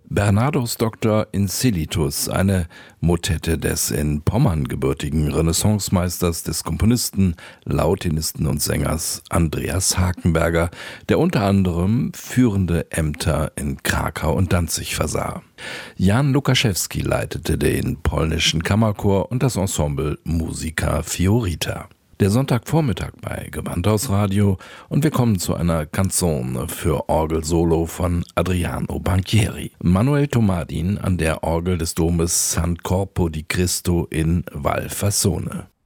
Bernardus Doctor Incilitus, eine Motette des in Pommern gebürtigen Renaissancemeisters, des Komponisten, Lautenisten und Sängers Andreas Hakenberger, der unter anderem führende Ämter in Krakau und Danzig versah. Jan Lukaszewski leitete den polnischen Kammerchor und das Ensemble Musica Fiorita. Der Sonntagvormittag bei Gewandhausradio und wir kommen zu einer Canzone für Orgelsolo von Adriano Banchieri. Manuel Tomadin an der Orgel des Domes San Corpo di Cristo in Val Fassone.